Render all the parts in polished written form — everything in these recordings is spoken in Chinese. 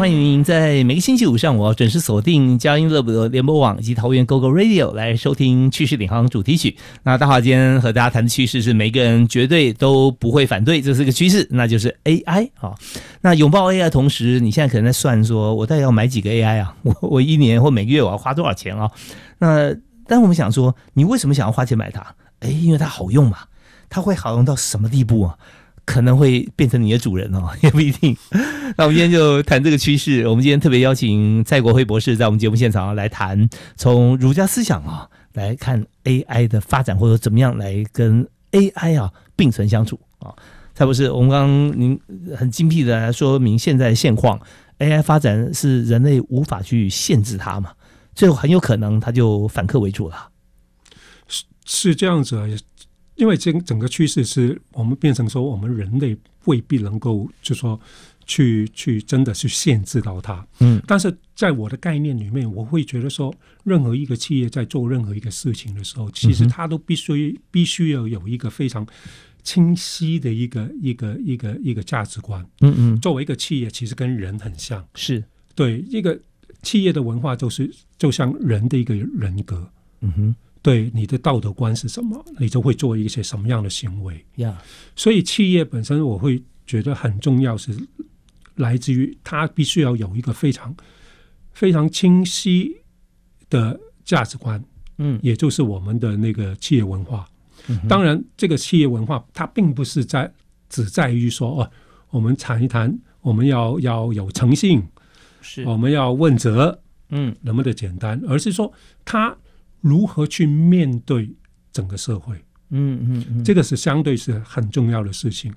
欢迎您在每个星期五上午准时锁定佳音乐播联播网以及桃园 GoGo Radio 来收听趋势领航主题曲。那大华今天和大家谈的趋势是每个人绝对都不会反对，这是个趋势，那就是 AI 啊。那拥抱 AI 的同时，你现在可能在算说，我到底要买几个 AI 啊？我一年或每个月我要花多少钱啊？那但我们想说，你为什么想要花钱买它？因为它好用嘛。它会好用到什么地步啊？可能会变成你的主人哦，也不一定。那我们今天就谈这个趋势。我们今天特别邀请蔡国辉博士在我们节目现场来谈，从儒家思想啊来看 AI 的发展，或者怎么样来跟 AI 并存相处啊。蔡博士，我们刚刚您很精辟的来说明现在的现况 ，AI 发展是人类无法去限制它嘛，最后很有可能它就反客为主了。 是这样子啊。因为整个趋势是我们变成说，我们人类未必能够就说去真的去限制到它。但是在我的概念里面，我会觉得说，任何一个企业在做任何一个事情的时候，其实它都必须要有一个非常清晰的一个价值观。作为一个企业，其实跟人很像， 是对一个企业的文化就像人的一个人格。对你的道德观是什么，你就会做一些什么样的行为。所以企业本身我会觉得很重要，是来自于它必须要有一个非常非常清晰的价值观。也就是我们的那个企业文化。当然这个企业文化它并不是只在于说我们谈一谈，我们要有诚信，是我们要问责，那么的简单，而是说它如何去面对整个社会。这个是相对是很重要的事情。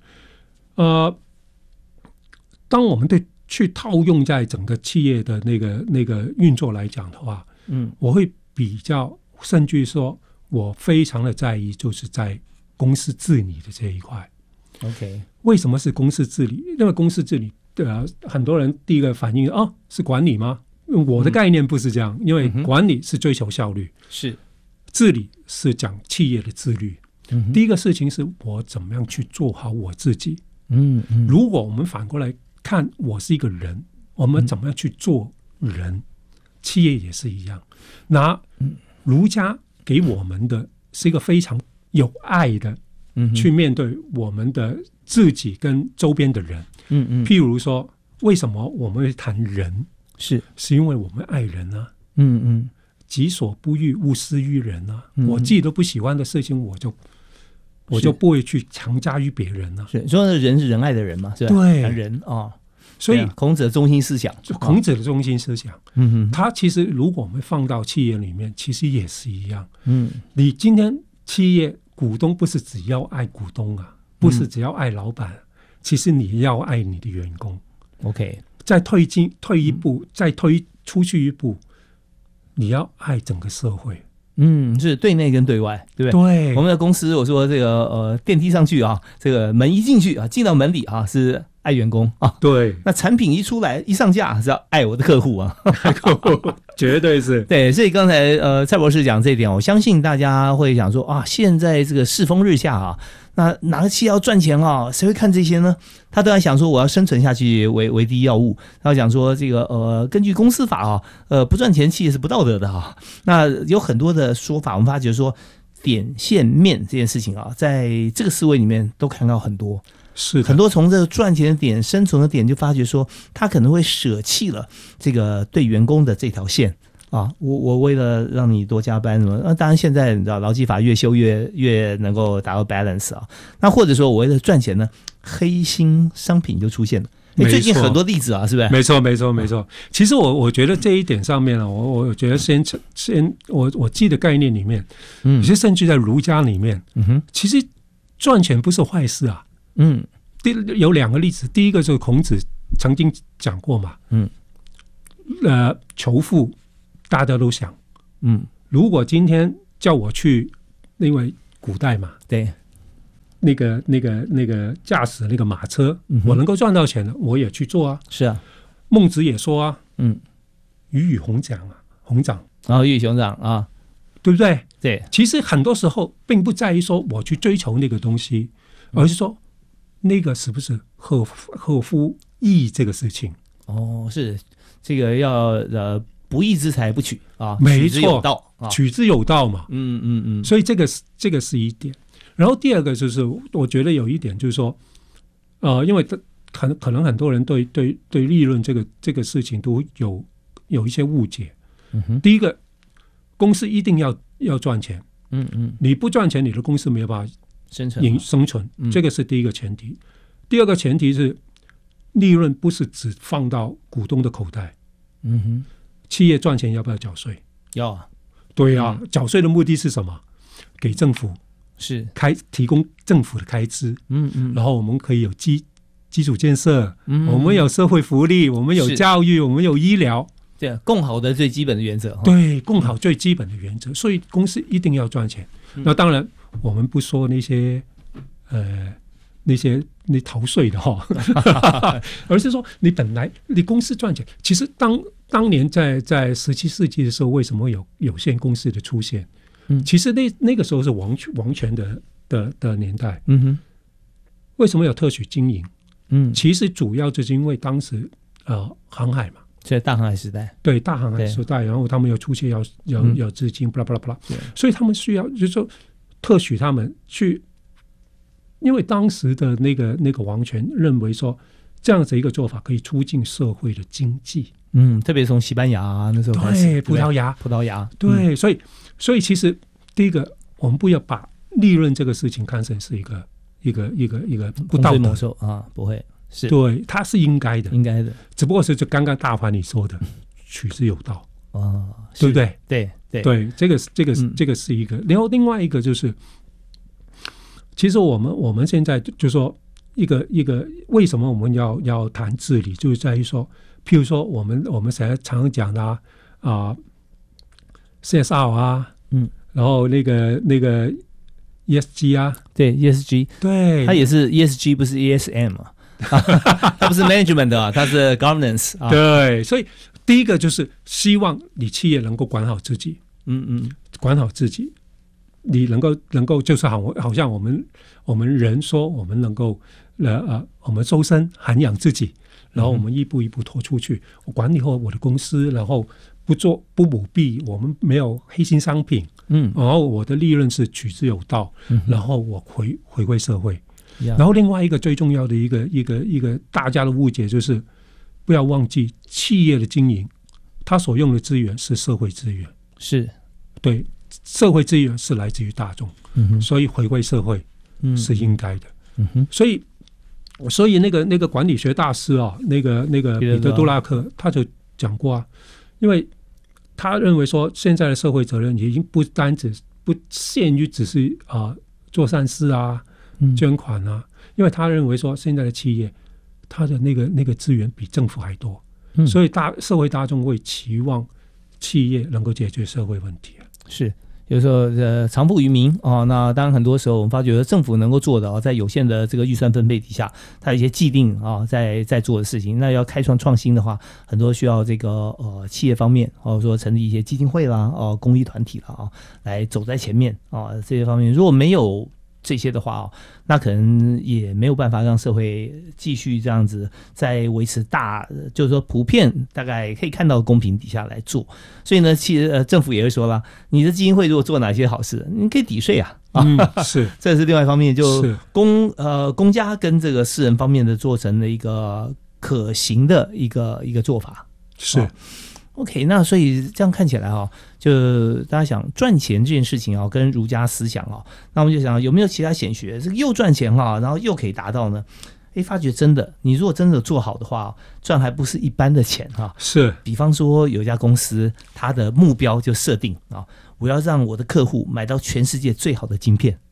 当我们去套用在整个企业的那个运作来讲的话，我会比较，甚至说我非常的在意，就是在公司治理的这一块。 OK， 为什么是公司治理？因为公司治理，很多人第一个反应是管理吗？我的概念不是这样，因为管理是追求效率，是治理是讲企业的自律。第一个事情是我怎么样去做好我自己。如果我们反过来看，我是一个人，我们怎么样去做人？企业也是一样。那儒家给我们的是一个非常有爱的，去面对我们的自己跟周边的人。譬如说，为什么我们会谈人？是因为我们爱人啊。己所不欲，勿施于人啊。我自己都不喜欢的事情，我就不会去强加于别人啊。 你说的人是仁爱的人嘛？是吧？ 对， 人所以孔子的中心思想， 孔子的中心思想，他其实如果我们放到企业里面，其实也是一样。你今天企业股东不是只要爱股东啊，不是只要爱老板，其实你要爱你的员工。OK， 再退一步，再推出去一步，你要爱整个社会。 是对内跟对外，对不对？ 对， 我们的公司，我说这个电梯上去这个门一进去进到门里是爱员工对。 那产品一出来一上架是要爱我的客户绝对是。 对，所以刚才蔡博士讲这一点，我相信大家会想说现在这个世风日下那哪个企业要赚钱谁会看这些呢？他都在想说我要生存下去为第一要务。他讲说这个根据公司法不赚钱企业是不道德的那有很多的说法，我们发觉说点线面这件事情在这个思维里面都看到很多。是很多从这个赚钱的点、生存的点，就发觉说他可能会舍弃了这个对员工的这条线我为了让你多加班什么，当然现在你知道劳基法越修越能够达到 balance 那或者说我为了赚钱呢，黑心商品就出现了。最近很多例子是不是？ 没错。其实我觉得这一点上面我觉得先我记得概念里面，有些甚至在儒家里面，其实赚钱不是坏事啊。有两个例子，第一个就是孔子曾经讲过嘛，求富大家都想，如果今天叫我去，因为古代嘛，对，那个驾驶那个马车，我能够赚到钱的，我也去做啊。是啊，孟子也说鱼与熊掌鱼与熊掌对不对？对，其实很多时候并不在于说我去追求那个东西，而是说那个是不是合乎义这个事情。 是这个要不义之财不取啊， 没错， 取之有道啊， 取之有道嘛。所以这个是一点。然后第二个就是，我觉得有一点就是说，因为可能很多人对利润这个事情都有一些误解。第一个，公司一定要赚钱。你不赚钱，你的公司没有办法生存，这个是第一个前提。第二个前提是，利润不是只放到股东的口袋。企业赚钱要不要缴税？ 要啊。 对啊，缴税的目的是什么？给政府是提供政府的开支。然后我们可以有基础建设，我们有社会福利，我们有教育，我们有医疗。 对，共好的最基本的原则。 对，共好最基本的原则。所以公司一定要赚钱。那当然，我们不说那些逃税的哈，而是说你公司赚钱。其实当年在17世纪的时候，为什么有限公司的出现？其实那个时候是王权的年代。为什么有特许经营？其实主要就是因为当时航海嘛。 在大航海时代， 对大航海时代，然后他们有出现要资金，巴拉巴拉巴拉，所以他们需要就是说特许他们去，因为当时的那个王权认为说这样子一个做法可以促进社会的经济。 特别从西班牙那时候开始， 对葡萄牙，对，所以其实第一个，我们不要把利润这个事情看成是一个不道德啊，不会。是对，它是应该的，只不过是就刚刚大凡你说的取之有道对不对？对，这个是一个。然后另外一个就是，其实我们现在就说一个为什么我们要谈治理，就是在于说，譬如说我们常讲的CSR 啊，然后那个 ESG 啊， 对 ESG， 对， 它也是 ESG， 不是 ESM 啊。它不是 management 的，它是 governance。 对，所以第一个就是希望你企业能够管好自己，管好自己，你能够就是好像我们人说我们能够我们收身涵养自己，然后我们一步一步拖出去，我管理好我的公司，然后不舞弊，我们没有黑心商品，然后我的利润是取之有道，然后我回归社会。然后另外一个最重要的一个大家的误解就是，不要忘记企业的经营，它所用的资源是社会资源， 是对社会资源是来自于大众，所以回归社会是应该的。所以那个管理学大师啊，那个彼得·杜拉克他就讲过啊，因为他认为说现在的社会责任已经不限于只是做善事啊。捐款啊，因为他认为说现在的企业，他的那个资源比政府还多，所以社会大众会期望企业能够解决社会问题。 是，有时候常富于民那当然很多时候我们发觉政府能够做的在有限的这个预算分配底下，它有一些既定在做的事情。那要开创新的话，很多需要这个企业方面或者说成立一些基金会啦公益团体啦来走在前面这些方面，如果没有这些的话那可能也没有办法让社会继续这样子在维持就是说普遍大概可以看到公平底下来做。所以呢，其实政府也会说了，你的基金会如果做哪些好事，你可以抵税啊。 是， 这是另外一方面，就公家跟这个私人方面的做成了一个可行的一个做法。 是。 OK， 那所以这样看起来就大家想赚钱这件事情跟儒家思想那我们就想有没有其他显学，这个又赚钱然后又可以达到呢？发觉真的，你如果真的做好的话，赚还不是一般的钱是，比方说有一家公司，它的目标就设定我要让我的客户买到全世界最好的晶片。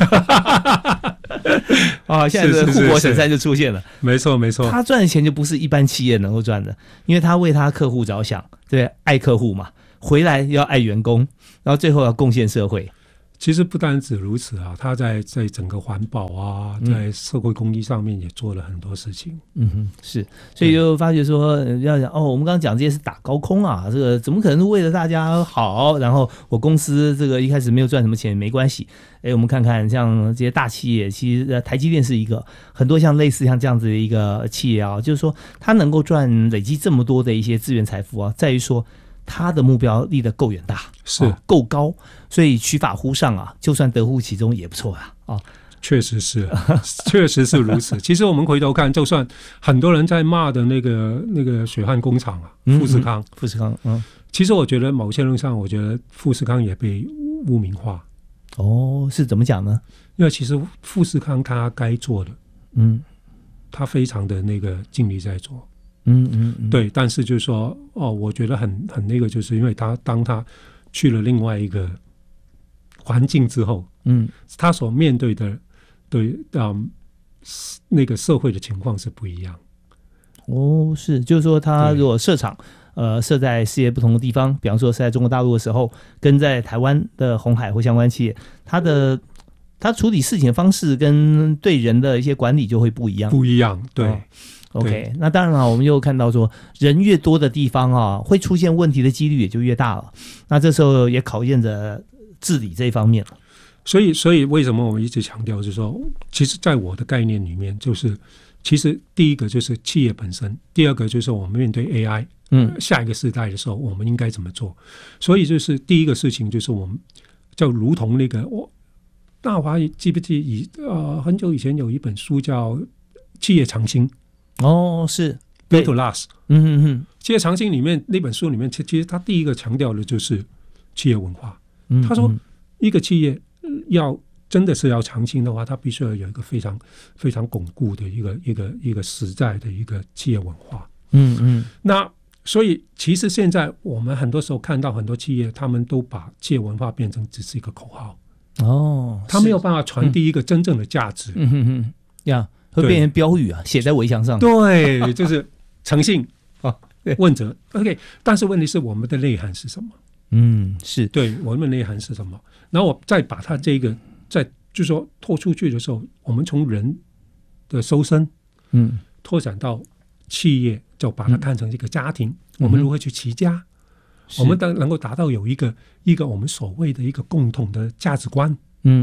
现在的护国神山就出现了。 没错， 他赚的钱就不是一般企业能够赚的，因为他为他客户着想，对，爱客户嘛，回来要爱员工，然后最后要贡献社会。 其实不单止如此啊，他在整个环保啊，在社会公益上面也做了很多事情。 是，所以就发觉说，要讲我们刚刚讲这些是打高空啊，这个怎么可能是为了大家好？然后我公司这个一开始没有赚什么钱没关系。我们看看像这些大企业，其实台积电是一个，很多像类似像这样子的一个企业啊，就是说它能够累积这么多的一些资源财富啊，在于说他的目标立得够远大， 是够高，所以取法乎上啊，就算得乎其中也不错啊。 确实是，确实是如此。其实我们回头看，就算很多人在骂的那个水旱工厂啊，富士康，其实我觉得某些人上，我觉得富士康也被污名化。 是怎么讲呢？ 因为其实富士康他该做的，他非常的那个尽力在做。对，但是就是说，我觉得很那个，就是因为当他去了另外一个环境之后，他所面对的那个社会的情况是不一样。 是，就是说他如果设厂，设在世界不同的地方，比方说是在中国大陆的时候，跟在台湾的鸿海或相关企业，他处理事情的方式跟对人的一些管理就会不一样。对。OK， 那当然了，我们又看到说，人越多的地方啊，会出现问题的几率也就越大了。那这时候也考验着治理这一方面了。 所以为什么我们一直强调，就是说，其实在我的概念里面，就是其实第一个就是企业本身，第二个就是我们面对 AI，下一个世代的时候，我们应该怎么做？所以就是第一个事情就是我们就如同那个大华记不记很久以前有一本书叫《企业长青》。 是 Build to Last。企业长青里面那本书里面，其实他第一个强调的就是企业文化。他说，一个企业要真的是要长青的话，它必须要有一个非常非常巩固的一个实在的一个企业文化。那所以其实现在我们很多时候看到很多企业，他们都把企业文化变成只是一个口号。他没有办法传递一个真正的价值。 会变成标语啊，写在围墙上。 对，就是诚信问责。OK， 但是问题是我们的内涵是什么？ 是对，我们的内涵是什么？然后我再把它这个就是说拓出去的时候，我们从人的收身，拓展到企业，就把它看成一个家庭。我们如何去齐家？我们能够达到有一个我们所谓的一个共同的价值观。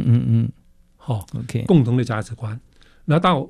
OK， 共同的价值观。那到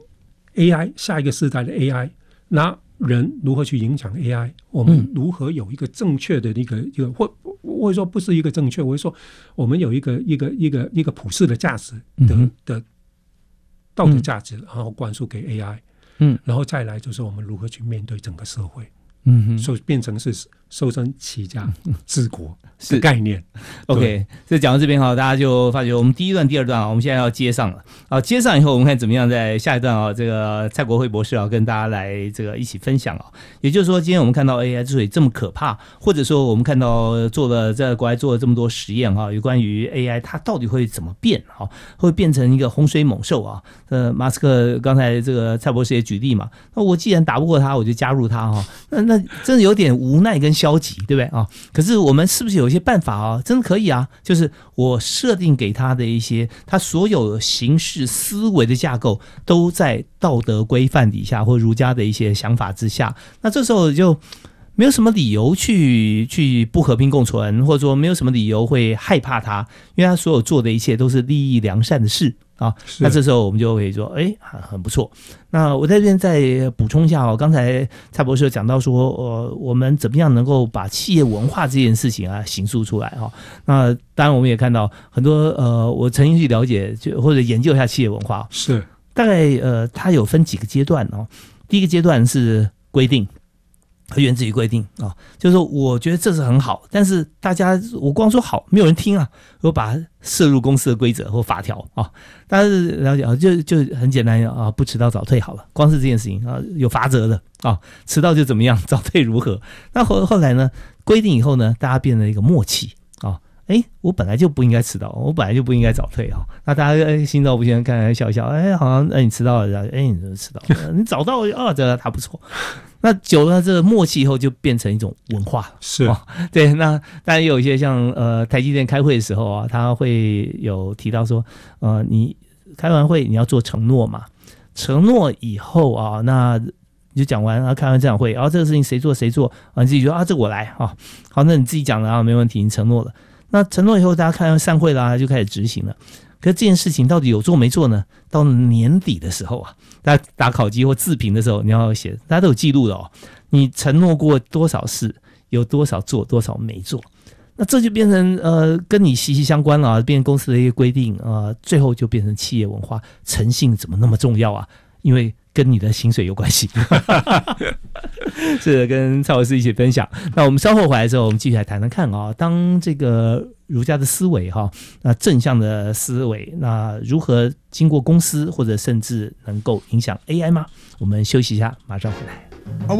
AI 下一个世代的 AI， 那人如何去影响 AI？ 我们如何有一个正确的一个或者说不是一个正确，我会说我们有一个普世的价值的道德价值，然后灌输给 AI，然后再来就是我们如何去面对整个社会。所以变成是收身齐家治国的概念。 OK， 这讲到这边大家就发觉我们第一段第二段我们现在要接上了。接上以后我们看怎么样在下一段这个蔡国辉博士跟大家来这个一起分享也就是说，今天我们看到 AI 之所以这么可怕，或者说我们看到在国外做了这么多实验有关于 AI 它到底会怎么变会变成一个洪水猛兽马斯克刚才这个蔡博士也举例嘛，那我既然打不过他，我就加入他那真的有点无奈跟消极，对不对可是我们是不是有一些办法真的可以就是我设定给他的一些他所有形式思维的架构都在道德规范底下或儒家的一些想法之下，那这时候就没有什么理由去不和平共存，或者说没有什么理由会害怕他，因为他所有做的一切都是利益良善的事那这时候我们就会说很不错。那我在这边再补充一下刚才蔡博士有讲到说我们怎么样能够把企业文化这件事情形塑出来那当然我们也看到很多我曾经去了解或者研究一下企业文化， 是大概它有分几个阶段第一个阶段是规定，源自于规定就是说我觉得这是很好，但是大家我光说好没有人听我把它摄入公司的规则或法条大家了解就很简单不迟到早退好了，光是这件事情有罚则的迟到就怎么样，早退如何。那后来呢，规定以后呢，大家变成一个默契我本来就不应该迟到，我本来就不应该早退那大家心照不宣，看笑一笑好像你迟到了，你怎么迟到你早到这他不错。 那久了这个默契以后就变成一种文化了。 是、 对。那当然也有一些像台积电开会的时候啊，他会有提到说你开完会你要做承诺嘛，承诺以后啊，那你就讲完开完这场会，然后这个事情谁做谁做你自己说这个我来好，那你自己讲了没问题，你承诺了。那承诺以后大家看完散会啦，就开始执行了。可是这件事情到底有做没做呢？到年底的时候啊，大家打考绩或自评的时候，你要写，大家都有记录的你承诺过多少事，有多少做，多少没做。那这就变成跟你息息相关了，变成公司的一个规定最后就变成企业文化。诚信怎么那么重要啊？因为跟你的薪水有关系。是跟蔡老师一起分享。那我们稍后回来之后，我们继续来谈谈看当这个儒家的思维那正向的思维，那如何经过公司或者甚至能够影响 AI 吗？我们休息一下，马上回来。